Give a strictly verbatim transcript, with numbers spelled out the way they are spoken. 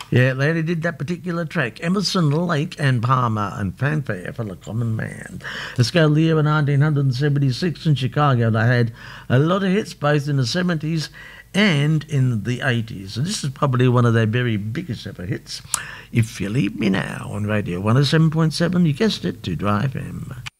Yeah, Larry did that particular track. Emerson, Lake and Palmer and Fanfare for the Common Man. Let's go to the year of nineteen seventy-six in Chicago. They had a lot of hits both in the seventies and in the eighties. And this is probably one of their very biggest ever hits. If You Leave Me Now on Radio one oh seven point seven, you guessed it, to Drive Him.